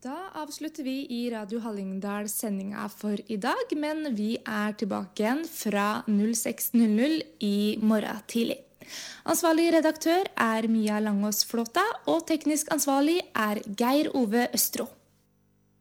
Da avslutter vi i Radio Hallingdal sendinga for i dag, men vi tilbake igjen fra 06:00 i morgen tidlig. Ansvarlig redaktør Mia Langås Flåta, og teknisk ansvarlig Geir Ove Østro.